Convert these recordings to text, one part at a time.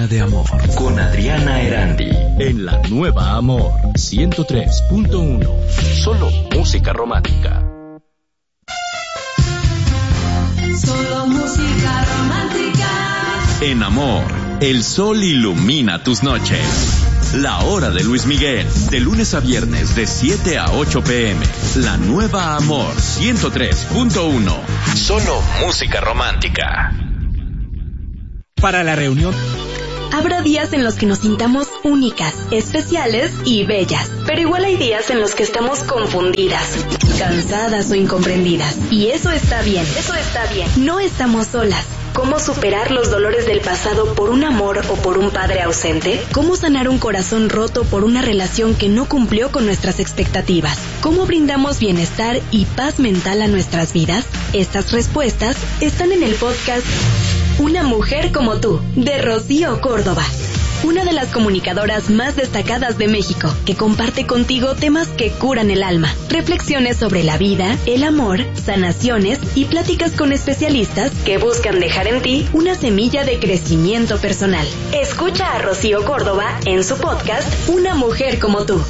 Luna de Amor con Adriana Erandi en la Nueva Amor 103.1. Solo música romántica. Solo música romántica. En Amor, el sol ilumina tus noches. La hora de Luis Miguel, de lunes a viernes de 7 a 8 p.m. La Nueva Amor 103.1. Solo música romántica. Para la reunión. Habrá días en los que nos sintamos únicas, especiales y bellas, pero igual hay días en los que estamos confundidas, cansadas o incomprendidas. Y eso está bien, No estamos solas. ¿Cómo superar los dolores del pasado por un amor o por un padre ausente? ¿Cómo sanar un corazón roto por una relación que no cumplió con nuestras expectativas? ¿Cómo brindamos bienestar y paz mental a nuestras vidas? Estas respuestas están en el podcast Una mujer como tú, de Rocío Córdoba. Una de las comunicadoras más destacadas de México, que comparte contigo temas que curan el alma, reflexiones sobre la vida, el amor, sanaciones y pláticas con especialistas que buscan dejar en ti una semilla de crecimiento personal. Escucha a Rocío Córdoba en su podcast Una mujer como tú.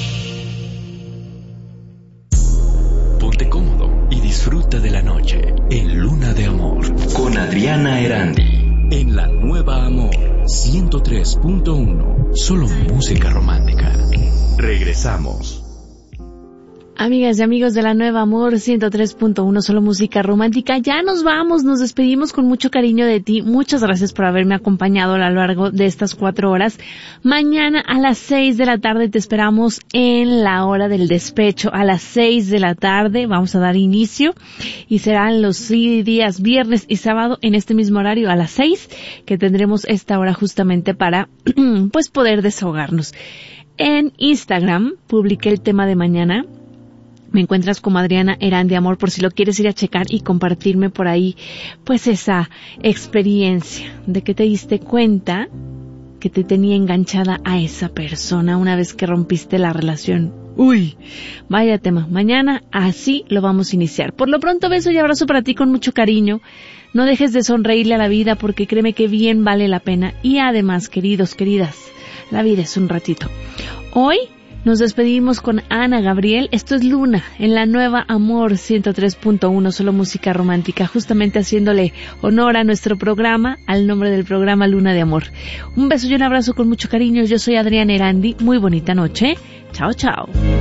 Ponte cómodo y disfruta de la noche en Luna de Amor con Adriana Erandi en la Nueva Amor 103.1. Solo música romántica. Regresamos. Amigas y amigos de la Nueva Amor 103.1, solo música romántica. Ya nos vamos, nos despedimos con mucho cariño de ti. Muchas gracias por haberme acompañado a lo largo de estas 4 horas. Mañana a las 6 de la tarde te esperamos en la hora del despecho. A las 6 de la tarde vamos a dar inicio y serán los días viernes y sábado en este mismo horario a las 6 que tendremos esta hora justamente para pues poder desahogarnos. En Instagram publiqué el tema de mañana. Me encuentras como Adriana Erandi Amor por si lo quieres ir a checar y compartirme por ahí pues esa experiencia de que te diste cuenta que te tenía enganchada a esa persona una vez que rompiste la relación. Uy, vaya tema. Mañana así lo vamos a iniciar. Por lo pronto, beso y abrazo para ti con mucho cariño. No dejes de sonreírle a la vida porque créeme que bien vale la pena. Y además, queridos, queridas, la vida es un ratito. Hoy nos despedimos con Ana Gabriel. Esto es Luna en la Nueva Amor 103.1, solo música romántica, justamente haciéndole honor a nuestro programa, al nombre del programa Luna de Amor. Un beso y un abrazo con mucho cariño. Yo soy Adriana Erandi. Muy bonita noche. Chao, chao.